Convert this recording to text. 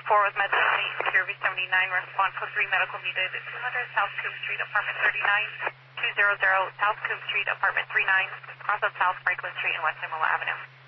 4 with Med 78, Secure V79, respond code 3, medical needed, 200 South Coombs Street, apartment 39, 200 South Coombs Street, apartment 39, cross of South Franklin Street and West Imola Avenue.